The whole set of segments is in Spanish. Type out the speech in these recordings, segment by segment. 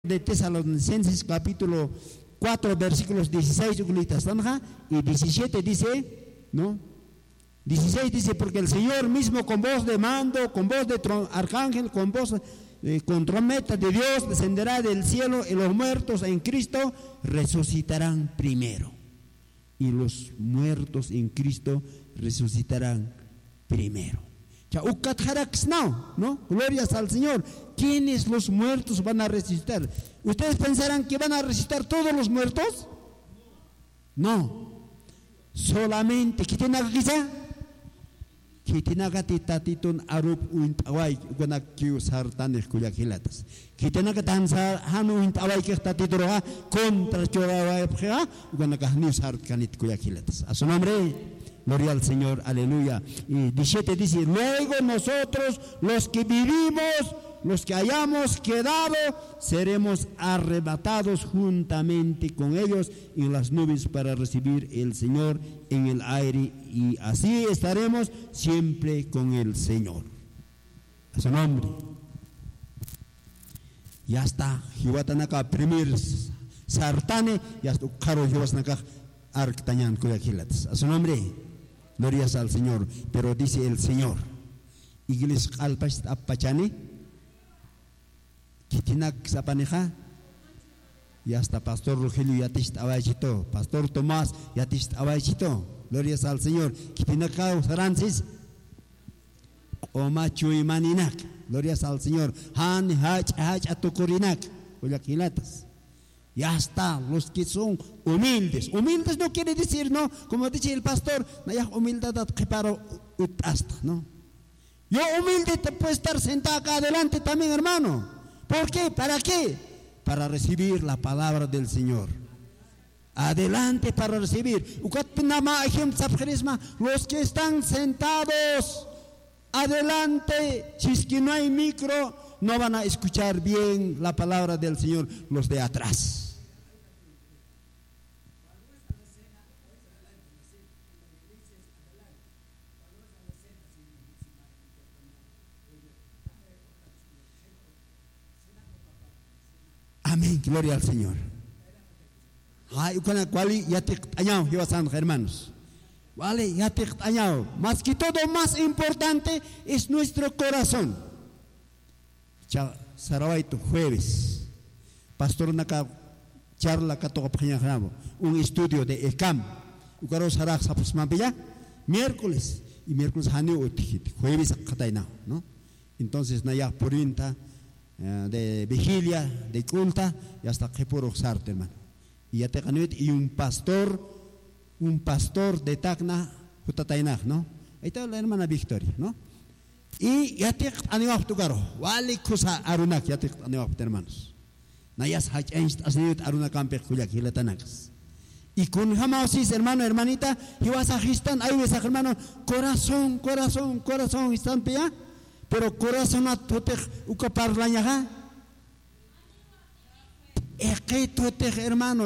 de Tesalonicenses capítulo 4 versículos 16 y 17 dice, ¿no? 16 dice, porque el Señor mismo con voz de mando, con voz de arcángel, con voz con trompeta de Dios descenderá del cielo y los muertos en Cristo resucitarán primero. Y los muertos en Cristo resucitarán primero. ¿No? Glorias al Señor. ¿Quiénes los muertos van a resucitar? ¿Ustedes pensarán que van a resucitar todos los muertos? No. Solamente que tiene quizá que tiene que tatitun arup uintawai guna kiu sartan escuyaquilatas que tiene que danzar hanu uintawai que tatitoroa contra chorawai pja guna kahni sartanit cuyaquilatas. A su nombre. Gloria al Señor, aleluya. Y 17 dice, luego nosotros, los que vivimos, los que hayamos quedado, seremos arrebatados juntamente con ellos en las nubes para recibir el Señor en el aire, y así estaremos siempre con el Señor. A su nombre. Ya está. Jiwatanaka primer sartane, ya está. Caro jiwatanaka arctañan cuyaquilatas. A su nombre. Glorias al Señor. Pero dice el Señor, Iglis alpas apachani, Kitinak sapaneja, y hasta Pastor Rogelio yatist abaychito, Pastor Tomás yatist abaychito. Glorias al Señor. Kitinak saransis, Omachu y maninak. Glorias al Señor. Han hach atukurinak, cuyaquilatas. Ya está, los que son humildes. Humildes no quiere decir, no, como dice el pastor, no humildad preparo hasta, ¿no? Yo humilde te puedo estar sentado acá adelante también, hermano. ¿Por qué? ¿Para qué? Para recibir la palabra del Señor. Adelante para recibir. Los que están sentados adelante, si es que no hay micro, no van a escuchar bien la palabra del Señor, los de atrás. Amén, gloria al Señor. Hermanos, vale, más que todo, más importante es nuestro corazón. Sarawaito jueves, pastor naka charla un estudio de ECAM, miércoles y miércoles jueves ¿no? Entonces naya purinta de vigilia, de culta, y hasta que por oxarte, hermano. Y ya te y un pastor de Tacna, ¿no? Ahí está la hermana Victoria, ¿no? Y ya te animaba tu caro, vale cosa arunak, ya te animaba, hermanos. Nayas hachengst asinut aruna campe kuyakila tanakas. Y con jamaosis, hermano, hermanita, y vas a gistan, ahí ves a hermano, corazón, están pia. Pero corazón a tote uka parlañaja. Hermano,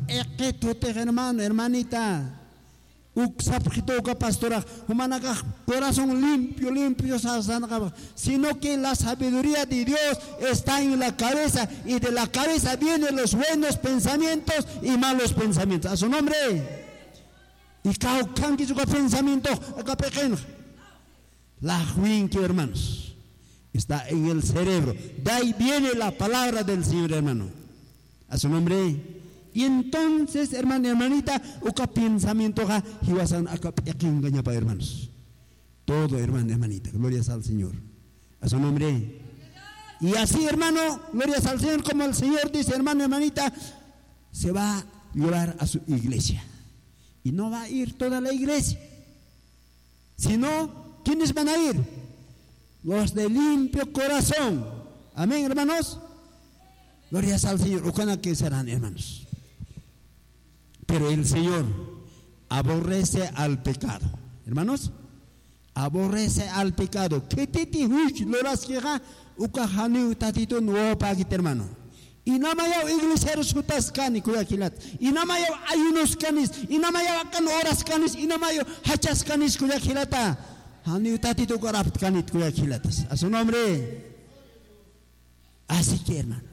hermanita. Uksapjito uka pastora. Humanaka corazón limpio, sino que la sabiduría de Dios está en la cabeza, y de la cabeza vienen los buenos pensamientos y malos pensamientos. A su nombre. Y caucan que su pensamiento acá pequeño. La juinque, hermanos, está en el cerebro. De ahí viene la palabra del Señor, hermano. A su nombre. Y entonces, hermano y hermanita, uka pensamiento ha hiwasan acá engaña para hermanos. Todo, hermano y hermanita, glorias al Señor. A su nombre. Y así, hermano, glorias al Señor, como el Señor dice, hermano y hermanita, se va a llevar a su iglesia. Y no va a ir toda la iglesia, sino ¿quiénes van a ir? Los de limpio corazón. Amén, hermanos. Glorias al Señor. Ojalá que serán, hermanos. Pero el Señor aborrece al pecado. Hermanos, aborrece al pecado. ¿Qué te loras queja? Ukahani tatito no pagit, hermano. Y no me llevo iglesia sutas cani cuyaquilat. Y no me llevo ayunos canis. Y no me llevo can horas canis. Y no me llevo hachas canis cuyaquilata. A su nombre. Así que, hermano,